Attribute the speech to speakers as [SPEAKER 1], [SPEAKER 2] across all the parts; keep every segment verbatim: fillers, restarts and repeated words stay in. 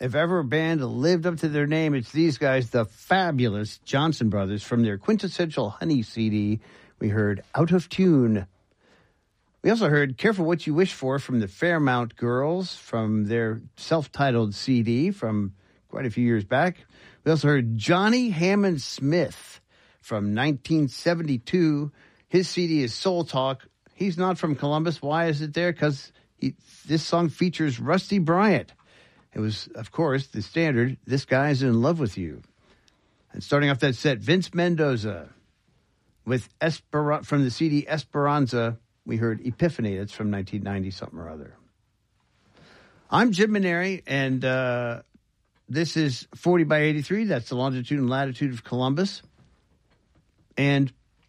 [SPEAKER 1] if ever a band lived up to their name, it's these guys, the fabulous Johnson Brothers. From their quintessential Honey C D, we heard Out of Tune. We also heard Careful What You Wish For from the Fairmount Girls from their self-titled C D from quite a few years back. We also heard Johnny Hammond Smith from nineteen seventy-two. His C D is Soul Talk. He's not from Columbus. Why is it there? Because this song features Rusty Bryant. It was, of course, the standard, This Guy's in Love with You. And starting off that set, Vince Mendoza with Esper- from the C D Esperanza. We heard Epiphany. That's from nineteen ninety something or other. I'm Jim Maneri, and uh, this is forty by eighty-three. That's the longitude and latitude of Columbus. And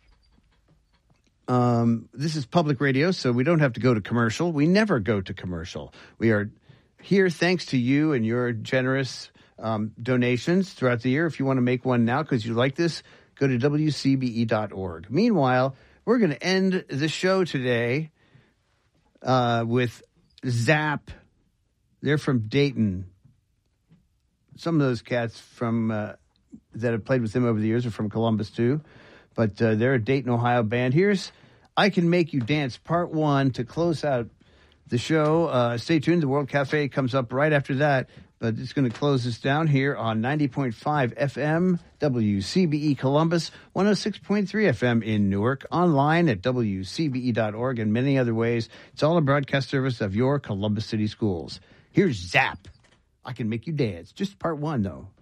[SPEAKER 1] um, this is public radio, so we don't have to go to commercial. We never go to commercial. We are here thanks to you and your generous um, donations throughout the year. If you want to make one now because you like this, go to W C B E dot org. Meanwhile, we're going to end the show today uh, with Zap. They're from Dayton. Some of those cats from uh, that have played with them over the years are from Columbus, too. But uh, they're a Dayton, Ohio band. Here's I Can Make You Dance, Part one, to close out the show. Uh, stay tuned. The World Cafe comes up right after that. But it's going to close us down here on ninety point five F M, W C B E Columbus, one oh six point three F M in Newark, online at W C B E dot org, and many other ways. It's all a broadcast service of your Columbus City Schools. Here's Zap. I Can Make You Dance. Just part one, though.